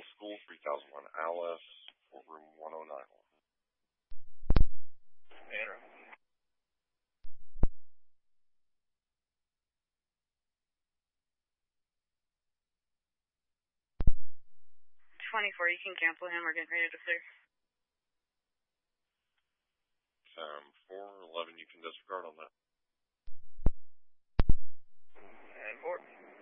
School, 3001 Alice, for room 1091. Andrew. 24, you can cancel him. We're getting ready to clear. 411, you can disregard on that. And 4.